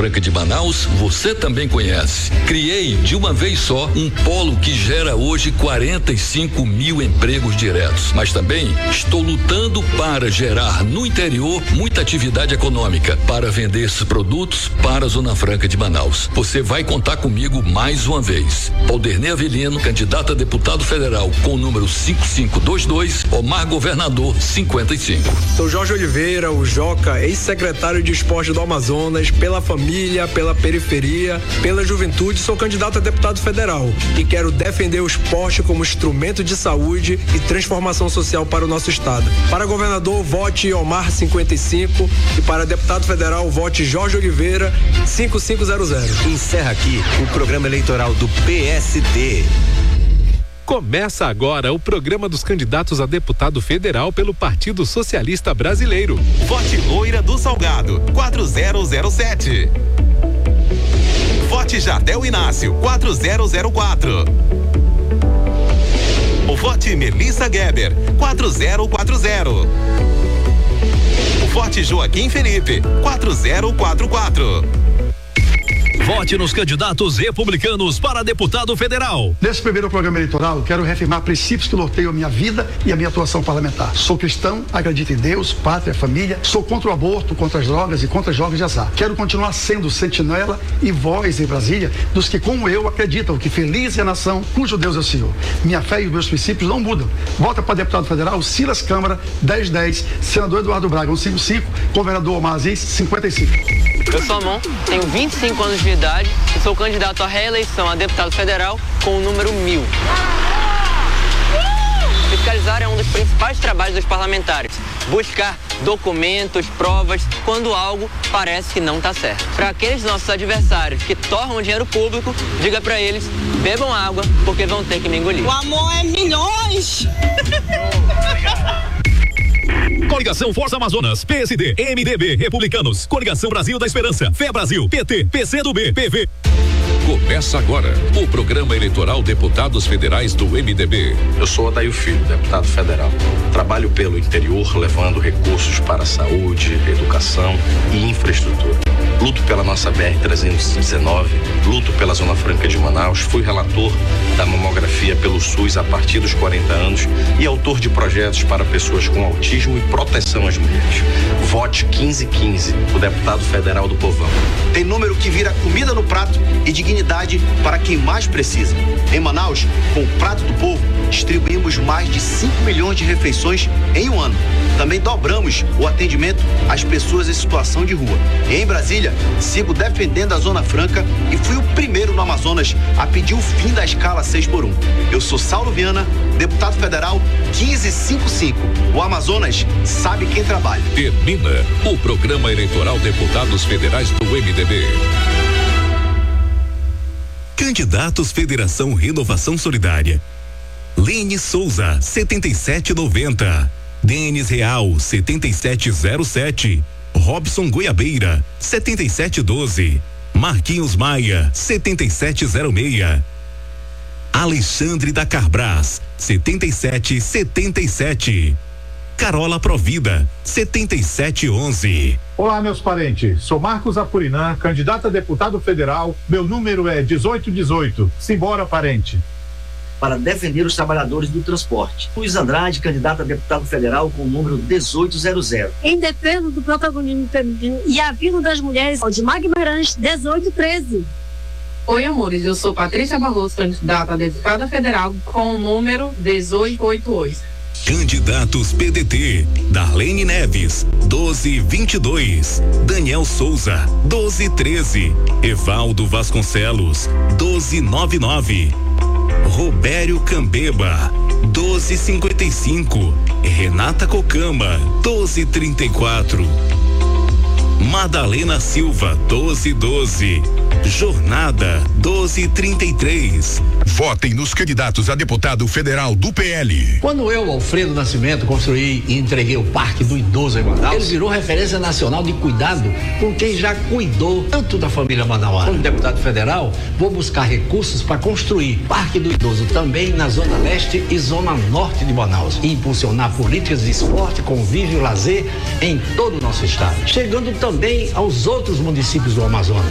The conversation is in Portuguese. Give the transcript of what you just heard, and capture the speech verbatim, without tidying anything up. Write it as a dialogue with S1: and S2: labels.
S1: Franca de Manaus, você também conhece. Criei de uma vez só um polo que gera hoje quarenta e cinco mil empregos diretos, mas também estou lutando para gerar no interior muita atividade econômica para vender esses produtos para a Zona Franca de Manaus. Você vai contar comigo mais uma vez. Alderney Avelino, candidato a deputado federal com o número cinco cinco dois dois, Omar Governador cinquenta e cinco.
S2: Sou Jorge Oliveira, o Joca, ex-secretário de Esporte do Amazonas, pela família, pela periferia, pela juventude, sou candidato a deputado federal e quero defender o esporte como instrumento de saúde e transformação social para o nosso estado. Para governador, vote Omar cinquenta e cinco e para deputado federal, vote Jorge Oliveira cinco cinco zero zero.
S3: Encerra aqui o programa eleitoral do P S D.
S4: Começa agora o programa dos candidatos a deputado federal pelo Partido Socialista Brasileiro.
S5: Vote Loira do Salgado, quatro zero zero sete. Vote Jardel Inácio, quatro zero zero quatro. O vote Melissa Geber, quatro zero quatro zero. O vote Joaquim Felipe, quatro zero quatro quatro.
S6: Vote nos candidatos republicanos para deputado federal.
S7: Nesse primeiro programa eleitoral, quero reafirmar princípios que norteiam a minha vida e a minha atuação parlamentar. Sou cristão, acredito em Deus, pátria, família, sou contra o aborto, contra as drogas e contra os jogos de azar. Quero continuar sendo sentinela e voz em Brasília dos que, como eu, acreditam que feliz é a nação cujo Deus é o Senhor. Minha fé e os meus princípios não mudam. Vota para deputado federal Silas Câmara, dez dez, senador Eduardo Braga, cento e cinquenta e cinco, governador Omar Aziz, cinquenta e cinco.
S8: Eu sou Amon, tenho vinte e cinco anos de idade e sou candidato à reeleição a deputado federal com o número mil. Fiscalizar é um dos principais trabalhos dos parlamentares. Buscar documentos, provas, quando algo parece que não está certo. Para aqueles nossos adversários que torram dinheiro público, diga para eles, bebam água, porque vão ter que me engolir.
S9: O amor é milhões!
S6: Coligação Força Amazonas, P S D, M D B, Republicanos, Coligação Brasil da Esperança, Fé Brasil, P T, P C do B, P V.
S1: Começa agora o programa eleitoral Deputados Federais do M D B.
S10: Eu sou Odair Filho, deputado federal. Trabalho pelo interior, levando recursos para saúde, educação e infraestrutura. Luto pela nossa B R trezentos e dezenove, luto pela Zona Franca de Manaus, fui relator da mamografia pelo SUS a partir dos quarenta anos e autor de projetos para pessoas com autismo e proteção às mulheres. Vote quinze quinze, o deputado federal do povão.
S3: Tem número que vira comida no prato e dignidade para quem mais precisa. Em Manaus, com o Prato do Povo, distribuímos mais de cinco milhões de refeições em um ano. Também dobramos o atendimento às pessoas em situação de rua. E em Brasília, sigo defendendo a Zona Franca e fui o primeiro no Amazonas a pedir o fim da escala seis por um. Eu sou Saulo Viana, deputado federal quinze cinquenta e cinco. O Amazonas sabe quem trabalha.
S1: Termina o programa eleitoral Deputados Federais do M D B.
S6: Candidatos Federação Renovação Solidária. Lene Souza, setenta e sete noventa. Denis Real, setenta e sete zero sete. Robson Goiabeira, setenta e sete doze. Marquinhos Maia, setenta e sete zero seis. Alexandre da Carbras, setenta e sete setenta e sete. Carola Provida, setenta e sete onze.
S11: Olá, meus parentes. Sou Marcos Apurinã, candidato a deputado federal. Meu número é dezoito dezoito. Simbora, parente.
S12: Para defender os trabalhadores do transporte. Luiz Andrade, candidato a deputado federal com o número dezoito zero zero.
S13: Em defesa do protagonismo feminino e a vida das mulheres, Aldimar Guimarães, dezoito treze.
S14: Oi, amores, eu sou Patrícia Barroso, candidata a deputada federal com o número dezoito oitenta e oito.
S6: Candidatos P D T, Darlene Neves, doze vinte e dois. Daniel Souza, doze treze. Evaldo Vasconcelos, doze noventa e nove. Robério Cambeba, doze cinquenta e cinco. Renata Cocama, doze trinta e quatro. Madalena Silva, doze doze. Jornada, doze trinta e três.
S15: Votem nos candidatos a deputado federal do P L.
S16: Quando eu, Alfredo Nascimento, construí e entreguei o Parque do Idoso em Manaus, ele virou referência nacional de cuidado com quem já cuidou tanto da família manauara. Como deputado federal, vou buscar recursos para construir Parque do Idoso também na Zona Leste e Zona Norte de Manaus e impulsionar políticas de esporte, convívio e lazer em todo o nosso estado, chegando também aos outros municípios do Amazonas.